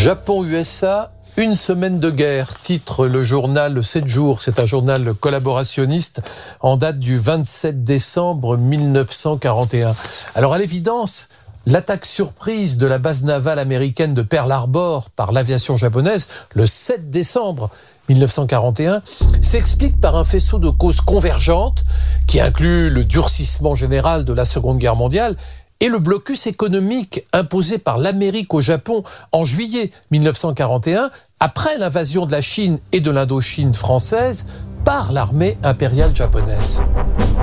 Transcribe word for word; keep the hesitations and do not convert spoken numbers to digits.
Japon-U S A, une semaine de guerre, titre le journal sept jours. C'est un journal collaborationniste en date du vingt-sept décembre mille neuf cent quarante et un. Alors à l'évidence, l'attaque surprise de la base navale américaine de Pearl Harbor par l'aviation japonaise le sept décembre mille neuf cent quarante et un s'explique par un faisceau de causes convergentes qui inclut le durcissement général de la Seconde Guerre mondiale et le blocus économique imposé par l'Amérique au Japon en juillet mille neuf cent quarante et un après l'invasion de la Chine et de l'Indochine française par l'armée impériale japonaise.